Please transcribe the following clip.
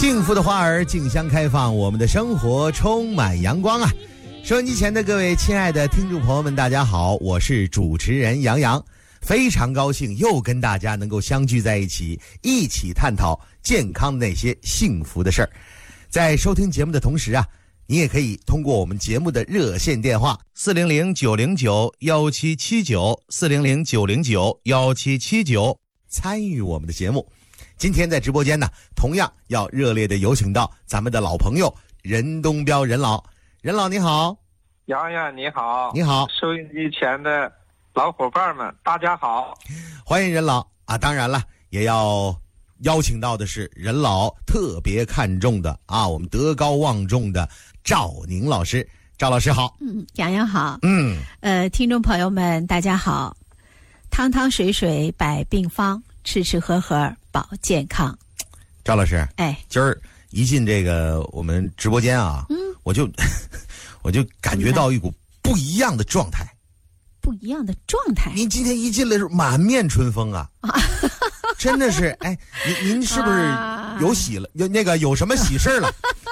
幸福的花儿竞相开放，我们的生活充满阳光啊！收音机前的各位亲爱的听众朋友们，大家好，我是主持人杨洋，非常高兴又跟大家能够相聚在一起，一起探讨健康的那些幸福的事儿。在收听节目的同时啊，你也可以通过我们节目的热线电话400-909-1779，400-909-1779参与我们的节目。今天在直播间呢，同样要热烈的有请到咱们的老朋友任东彪任老。任老你好。 洋洋你好。 你好。 收音机前的老伙伴们大家好， 欢迎任老啊！当然了，也要邀请到的是任老特别看重的啊，我们德高望重的赵宁老师。赵老师好。 洋洋好。听众朋友们大家好。汤汤水水百病方，吃吃喝喝保健康。 赵老师，今儿一进这个我们直播间啊，我就感觉到一股不一样的状态。 不一样的状态。 您今天一进来是满面春风啊，真的是。您是不是有喜了？有什么喜事了？